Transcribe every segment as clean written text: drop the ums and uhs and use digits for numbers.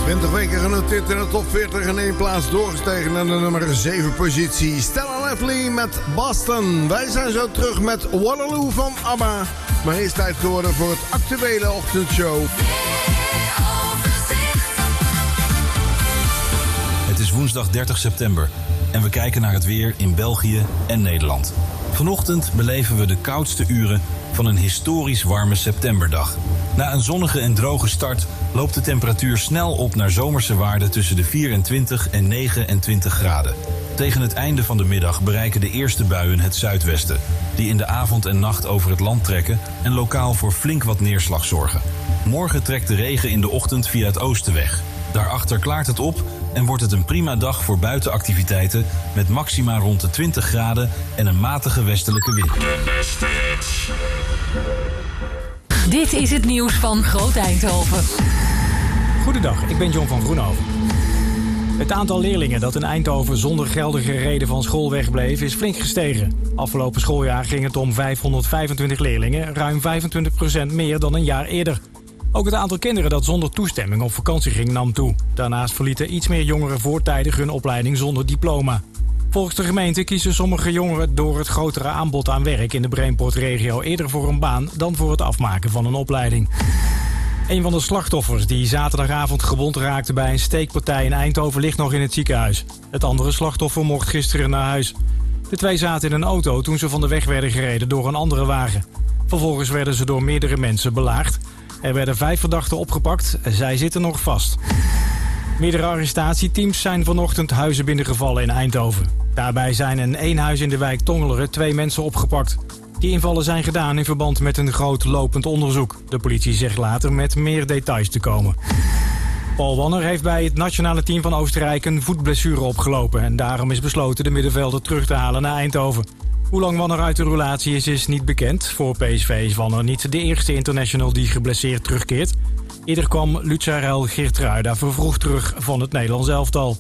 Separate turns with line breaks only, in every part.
20 weken genoteerd in de top 40 en 1 plaats doorgestegen naar de nummer 7 positie. Stella Lively met Boston. Wij zijn zo terug met Waterloo van ABBA. Maar eerst tijd geworden voor het actuele ochtendshow.
Het is woensdag 30 september en we kijken naar het weer in België en Nederland. Vanochtend beleven we de koudste uren van een historisch warme septemberdag. Na een zonnige en droge start loopt de temperatuur snel op naar zomerse waarden tussen de 24 en 29 graden. Tegen het einde van de middag bereiken de eerste buien het zuidwesten, die in de avond en nacht over het land trekken en lokaal voor flink wat neerslag zorgen. Morgen trekt de regen in de ochtend via het oosten weg. Daarachter klaart het op en wordt het een prima dag voor buitenactiviteiten met maxima rond de 20 graden en een matige westelijke wind.
Dit is het nieuws van Groot Eindhoven.
Goedendag, ik ben John van Groenhoven. Het aantal leerlingen dat in Eindhoven zonder geldige reden van school wegbleef is flink gestegen. Afgelopen schooljaar ging het om 525 leerlingen, ruim 25% meer dan een jaar eerder. Ook het aantal kinderen dat zonder toestemming op vakantie ging nam toe. Daarnaast verlieten iets meer jongeren voortijdig hun opleiding zonder diploma. Volgens de gemeente kiezen sommige jongeren door het grotere aanbod aan werk in de Brainport-regio eerder voor een baan dan voor het afmaken van een opleiding. Een van de slachtoffers die zaterdagavond gewond raakte bij een steekpartij in Eindhoven ligt nog in het ziekenhuis. Het andere slachtoffer mocht gisteren naar huis. De twee zaten in een auto toen ze van de weg werden gereden door een andere wagen. Vervolgens werden ze door meerdere mensen belaagd. Er werden 5 verdachten opgepakt. Zij zitten nog vast. Meerdere arrestatieteams zijn vanochtend huizen binnengevallen in Eindhoven. Daarbij zijn in 1 huis in de wijk Tongeren 2 mensen opgepakt. Die invallen zijn gedaan in verband met een groot lopend onderzoek. De politie zegt later met meer details te komen. Paul Wanner heeft bij het nationale team van Oostenrijk een voetblessure opgelopen. En daarom is besloten de middenvelder terug te halen naar Eindhoven. Hoe lang Wanner uit de roulatie is niet bekend. Voor PSV is Wanner niet de eerste international die geblesseerd terugkeert. Eerder kwam Lucharel Geertruida vervroegd terug van het Nederlands elftal.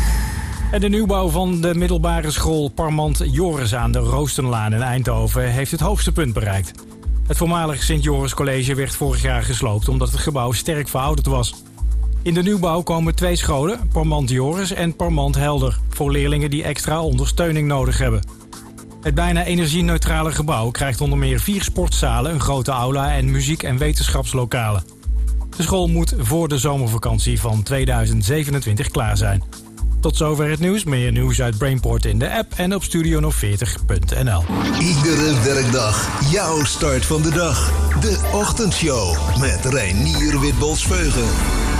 En de nieuwbouw van de middelbare school Parmant Joris aan de Roostenlaan in Eindhoven heeft het hoogste punt bereikt. Het voormalig Sint-Joris College werd vorig jaar gesloopt omdat het gebouw sterk verouderd was. In de nieuwbouw komen 2 scholen, Parmant Joris en Parmant Helder, voor leerlingen die extra ondersteuning nodig hebben. Het bijna energie-neutrale gebouw krijgt onder meer 4 sportzalen, een grote aula en muziek- en wetenschapslokalen. De school moet voor de zomervakantie van 2027 klaar zijn. Tot zover het nieuws. Meer nieuws uit Brainport in de app en op studionog40.nl.
Iedere werkdag jouw start van de dag. De Ochtendshow met Reinier Witbols-Veugen.